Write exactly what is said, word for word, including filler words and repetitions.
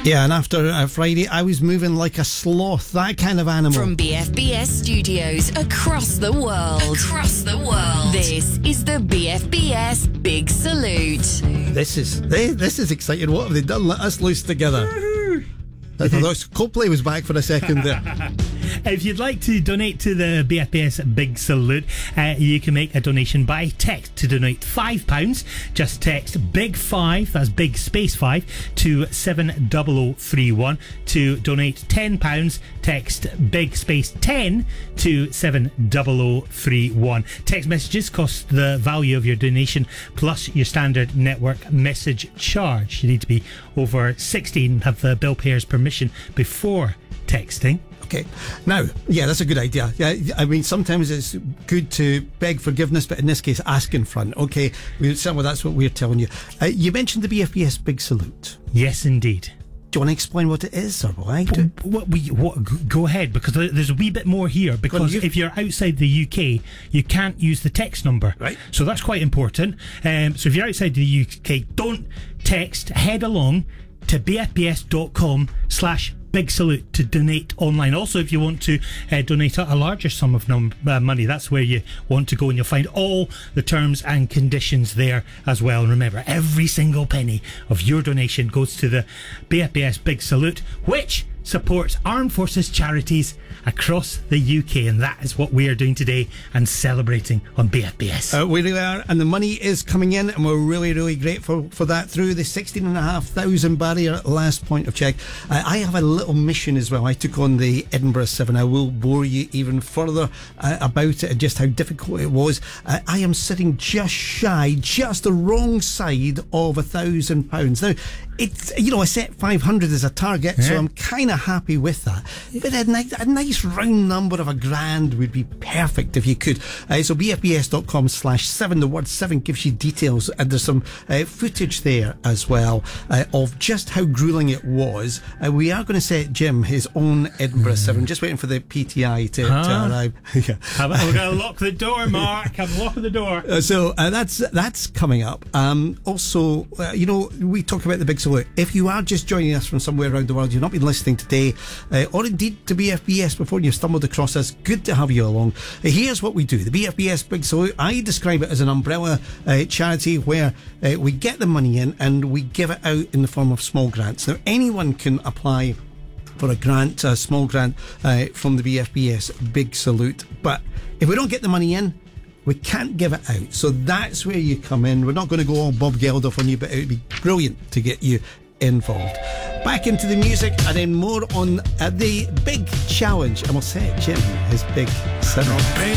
Yeah, and after uh, Friday, I was moving like a sloth, that kind of animal. From B F B S studios across the world. Across the world. This is the B F B S Big Salute. This is they, this is exciting. What have they done? Let us loose together. I thought Coldplay was back for a second there. If you'd like to donate to the B F B S Big Salute, uh, you can make a donation by text to donate five pounds. Just text Big Five, that's Big Space Five, to seven double oh three one. To donate ten pounds, text Big Space Ten to seven double oh three one. Text messages cost the value of your donation plus your standard network message charge. You need to be over sixteen and have the bill payer's permission before texting. Okay. Now, yeah, that's a good idea. Yeah, I mean, sometimes it's good to beg forgiveness, but in this case, ask in front. Okay, we, well, that's what we're telling you. Uh, you mentioned the B F B S Big Salute. Yes, indeed. Do you want to explain what it is, or why? What, we, what, go ahead, because there's a wee bit more here. Because if you're outside the U K, you can't use the text number. Right. So that's quite important. Um, so if you're outside the U K, don't text. Head along to bfbs.com slash Big Salute to donate online. Also, if you want to uh, donate a, a larger sum of num- uh, money, that's where you want to go, and you'll find all the terms and conditions there as well. And remember, every single penny of your donation goes to the B F B S Big Salute, which supports armed forces charities across the U K, and that is what we are doing today and celebrating on B F B S. Uh, we really are, and the money is coming in, and we're really, really grateful for that through the sixteen and a half thousand barrier last point of check. Uh, I have a little mission as well. I took on the Edinburgh Seven. I will bore you even further uh, about it and just how difficult it was. Uh, I am sitting just shy, just the wrong side of a thousand pounds. Now, it's, you know, I set five hundred as a target, yeah. So I'm kind of happy with that. But a, ni- a nice round number of a grand would be perfect if you could. Uh, so bfbs.com slash seven, the word seven gives you details, and there's some uh, footage there as well uh, of just how grueling it was. Uh, we are going to set Jim his own Edinburgh mm. seven, just waiting for the P T I to, huh? to arrive. Yeah. We're going to lock the door, Mark. I'm locking the door. Uh, so uh, that's that's coming up. Um, also, uh, you know, we talk about the Big Salute. If you are just joining us from somewhere around the world, you've not been listening today, uh, or indeed to B F B S before you've stumbled across us, good to have you along. Uh, here's what we do. The B F B S Big Salute, I describe it as an umbrella uh, charity where uh, we get the money in and we give it out in the form of small grants. Now, anyone can apply for a grant, a small grant uh, from the B F B S Big Salute, but if we don't get the money in, we can't give it out. So that's where you come in. We're not going to go all Bob Geldof on you, but it would be brilliant to get you involved. Back into the music, and then more on uh, the big challenge, and we'll set Jim his big seven.